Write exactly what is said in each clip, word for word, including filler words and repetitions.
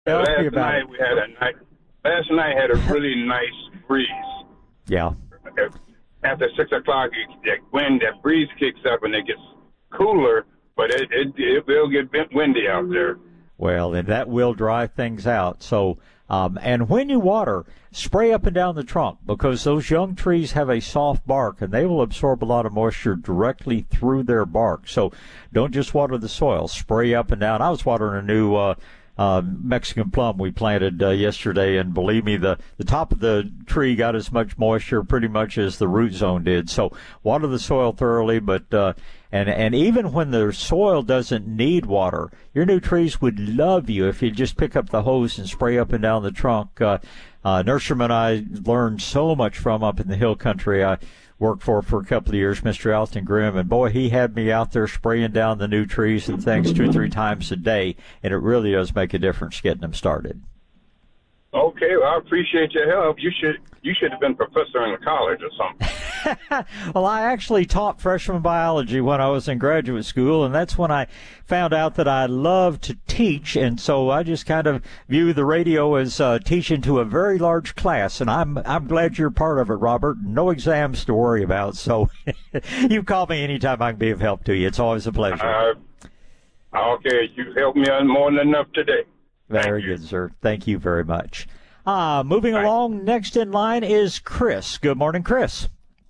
Tell me last about night it. we had a night. Last night had a really nice breeze. Yeah. After six o'clock, that wind, that breeze kicks up, and it gets cooler. But it it, it will get windy out there. Well, and that will dry things out. So, um, and when you water, spray up and down the trunk because those young trees have a soft bark and they will absorb a lot of moisture directly through their bark. So don't just water the soil, spray up and down. I was watering a new, uh, uh, Mexican plum we planted uh, yesterday, and believe me, the, the top of the tree got as much moisture pretty much as the root zone did. So water the soil thoroughly, but uh, and and even when the soil doesn't need water, your new trees would love you if you just pick up the hose and spray up and down the trunk. Uh, uh, nurseryman I learned so much from up in the hill country. I worked for for a couple of years, Mister Alton Grimm, and boy, he had me out there spraying down the new trees and things two, three times a day, and it really does make a difference getting them started. Okay, well, I appreciate your help. You should you should have been professor in college or something. Well, I actually taught freshman biology when I was in graduate school, and that's when I found out that I love to teach, and so I just kind of view the radio as uh, teaching to a very large class, and I'm I'm glad you're part of it, Robert. No exams to worry about, so you call me anytime I can be of help to you. It's always a pleasure. Uh, okay, you helped me on more than enough today. Very good, sir. Thank you very much. Uh, moving along, next in line is Chris. Good morning, Chris.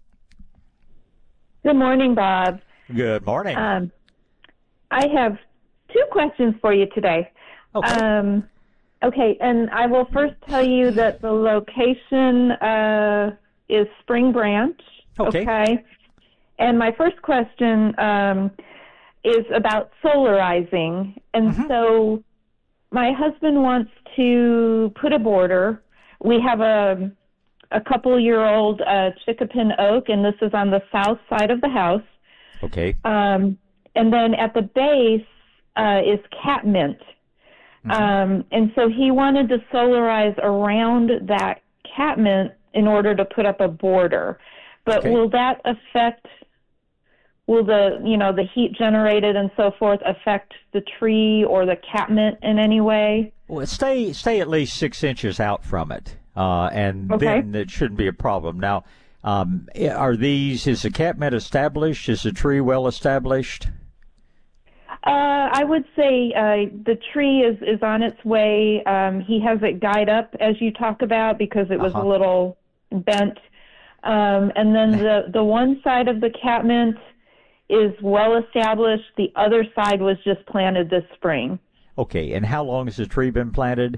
Good morning, Bob. Good morning. Um, I have two questions for you today. Okay. Um, okay, and I will first tell you that the location uh, is Spring Branch. Okay. Okay. And my first question um, is about solarizing. And Mm-hmm. so my husband wants to put a border. We have a a couple-year-old uh, chickapin oak, and this is on the south side of the house. Okay. Um, and then at the base uh, is catmint. Mm-hmm. Um, and so he wanted to solarize around that catmint in order to put up a border. But Okay. will that affect, will the, you know, the heat generated and so forth affect the tree or the catmint in any way? Well, stay stay at least six inches out from it, uh, and Okay. then it shouldn't be a problem. Now, um, are these, is the catmint established? Is the tree well established? Uh, I would say uh, the tree is, is on its way. Um, he has it guyed up, as you talk about, because it was Uh-huh. a little bent. Um, and then the, the one side of the catmint is well established. The other side was just planted this spring. Okay, and how long has the tree been planted?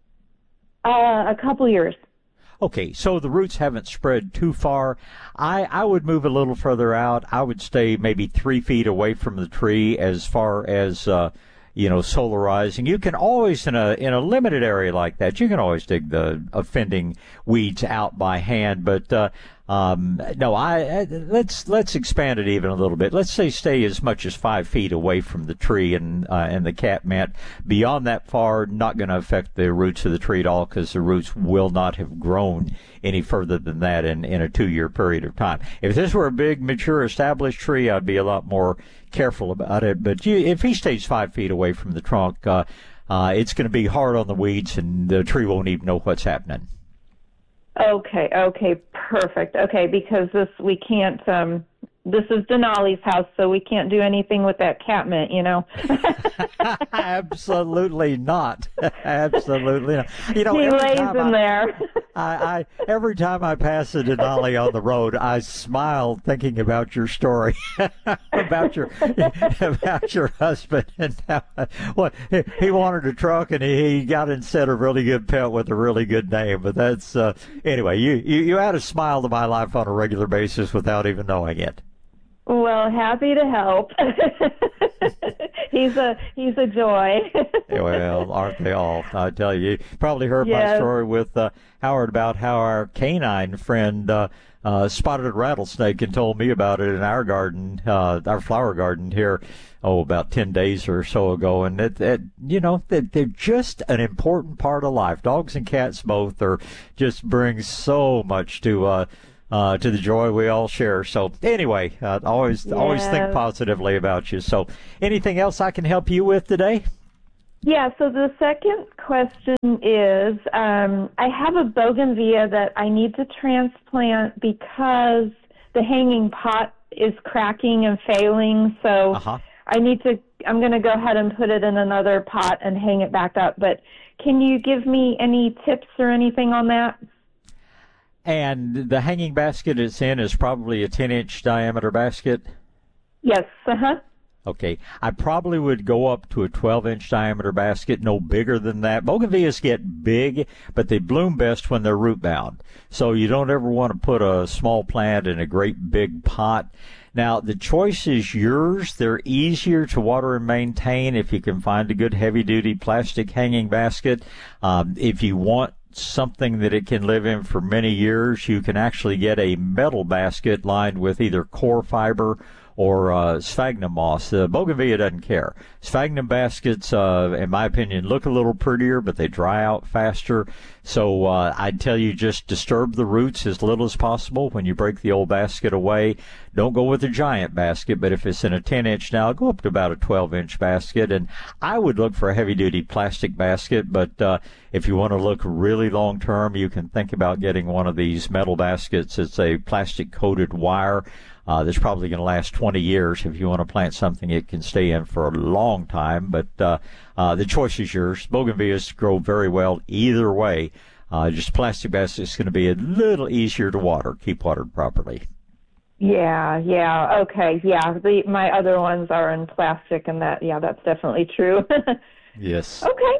Uh, a couple years. Okay, so the roots haven't spread too far. I, I would move a little further out. I would stay maybe three feet away from the tree as far as, uh, you know, solarizing. You can always, in a in a limited area like that, you can always dig the offending weeds out by hand. But uh, um, no, I, I let's let's expand it even a little bit. Let's say stay as much as five feet away from the tree and uh, and the catmint. Beyond that far, not going to affect the roots of the tree at all because the roots will not have grown any further than that in in a two year period of time. If this were a big, mature, established tree, I'd be a lot more careful about it. But you, if he stays five feet away from the trunk, uh, uh, it's going to be hard on the weeds, and the tree won't even know what's happening. Okay, okay, perfect. Okay, because this, we can't, um, this is Denali's house, so we can't do anything with that catmint, you know. Absolutely not. Absolutely not. You know, he every lays time in I, there. I, I every time I pass a Denali on the road, I smile thinking about your story, about your about your husband, and how, what he, he wanted a truck and he, he got instead a really good pet with a really good name. But that's uh, anyway. You, you you add a smile to my life on a regular basis without even knowing it. Well, happy to help. he's a he's a joy. Well, aren't they all? I tell you, you probably heard Yes. my story with uh, Howard about how our canine friend uh, uh, spotted a rattlesnake and told me about it in our garden, uh, our flower garden here, oh, about ten days or so ago. And it, it you know, they, they're just an important part of life. Dogs and cats both are just bring so much to uh, uh, to the joy we all share. So anyway, uh, always always think Yes. positively about you. So anything else I can help you with today? Yeah, so the second question is, um, I have a bougainvillea that I need to transplant because the hanging pot is cracking and failing, so Uh-huh. I need to, I'm going to go ahead and put it in another pot and hang it back up. But can you give me any tips or anything on that? And the hanging basket it's in is probably a ten-inch diameter basket? Yes, uh-huh. Okay, I probably would go up to a twelve-inch diameter basket, no bigger than that. Bougainvilleas get big, but they bloom best when they're root-bound. So you don't ever want to put a small plant in a great big pot. Now, the choice is yours. They're easier to water and maintain if you can find a good heavy-duty plastic hanging basket. Um, if you want something that it can live in for many years, you can actually get a metal basket lined with either core fiber or uh, sphagnum moss. The bougainvillea doesn't care. Sphagnum baskets, uh, in my opinion, look a little prettier, but they dry out faster. So uh, I'd tell you just disturb the roots as little as possible when you break the old basket away. Don't go with a giant basket, but if it's in a ten-inch now, go up to about a twelve-inch basket. And I would look for a heavy-duty plastic basket, but uh, if you want to look really long-term, you can think about getting one of these metal baskets. It's a plastic-coated wire. Uh, that's probably going to last twenty years. If you want to plant something it can stay in for a long time, but uh, uh, the choice is yours. Bougainvilleas grow very well either way. Uh, just plastic basket is going to be a little easier to water, keep watered properly. Yeah, yeah, okay, yeah. The, my other ones are in plastic, and that, yeah, that's definitely true. Yes. Okay.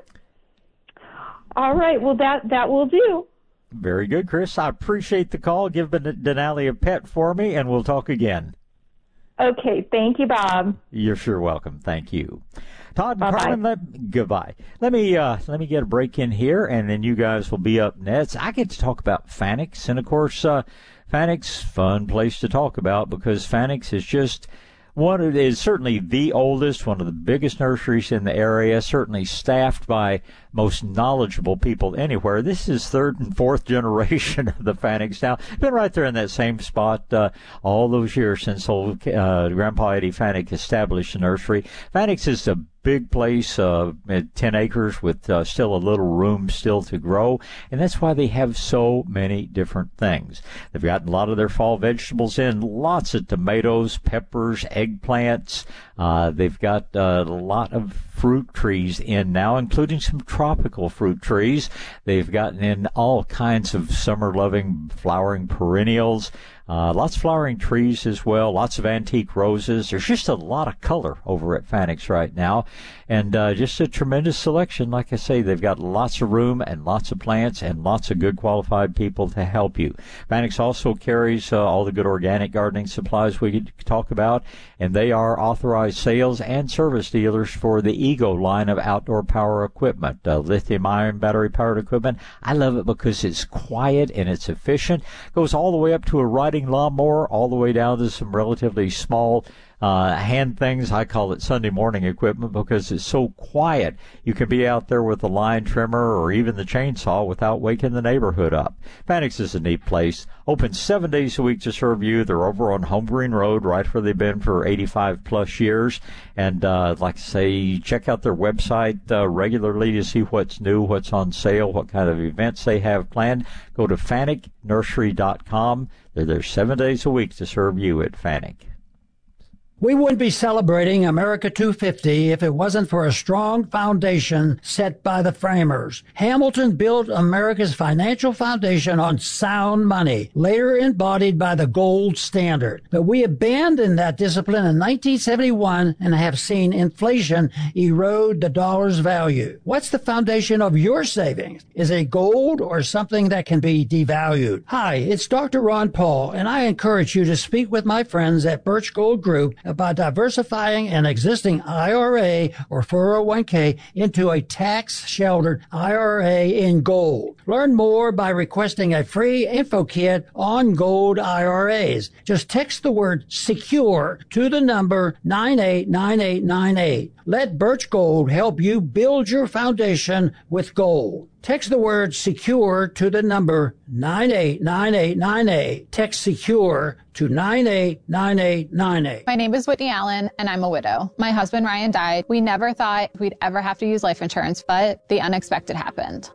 All right, well, that, that will do. Very good, Chris. I appreciate the call. Give Denali a pet for me, and we'll talk again. Okay, thank you, Bob. You're sure welcome. Thank you. Todd and Bye-bye. Carmen, let, goodbye. Let me uh, let me get a break in here, and then you guys will be up next. I get to talk about Fanix, and of course, uh, Fanix, fun place to talk about because Fanix is just one of, is certainly the oldest, one of the biggest nurseries in the area, certainly staffed by most knowledgeable people anywhere. This is third and fourth generation of the Fanix now. Been right there in that same spot uh, all those years since old uh, Grandpa Eddie Fanix established the nursery. Fanix is a big place, uh, at ten acres with uh, still a little room still to grow, and that's why they have so many different things. They've got a lot of their fall vegetables in, lots of tomatoes, peppers, eggplants. Uh, they've got uh, a lot of fruit trees in now, including some tropical fruit trees. They've gotten in all kinds of summer-loving flowering perennials. Uh, lots of flowering trees as well, lots of antique roses. There's just a lot of color over at Fanix right now, and uh, just a tremendous selection. Like I say, they've got lots of room and lots of plants and lots of good qualified people to help you. Fanix also carries uh, all the good organic gardening supplies we could talk about, and they are authorized sales and service dealers for the Ego line of outdoor power equipment, uh, lithium-ion battery-powered equipment. I love it because it's quiet and it's efficient. Goes all the way up to a riding lawnmower, all the way down to some relatively small uh, hand things. I call it Sunday morning equipment because it's so quiet. You can be out there with the line trimmer or even the chainsaw without waking the neighborhood up. Fanix is a neat place. Open seven days a week to serve you. They're over on Home Green Road, right where they've been for eighty-five plus years. And uh, like I say, check out their website uh, regularly to see what's new, what's on sale, what kind of events they have planned. Go to Fanick Nursery dot com. They're there seven days a week to serve you at Fanick. We wouldn't be celebrating America two fifty if it wasn't for a strong foundation set by the framers. Hamilton built America's financial foundation on sound money, later embodied by the gold standard. But we abandoned that discipline in nineteen seventy-one and have seen inflation erode the dollar's value. What's the foundation of your savings? Is it gold or something that can be devalued? Hi, it's Doctor Ron Paul, and I encourage you to speak with my friends at Birch Gold Group about diversifying an existing I R A or four oh one k into a tax-sheltered I R A in gold. Learn more by requesting a free info kit on gold I R As. Just text the word SECURE to the number nine eight nine eight nine eight. Let Birch Gold help you build your foundation with gold. Text the word secure to the number nine eight nine eight nine eight. Text secure to nine eight nine eight nine eight. My name is Whitney Allen, and I'm a widow. My husband, Ryan, died. We never thought we'd ever have to use life insurance, but the unexpected happened.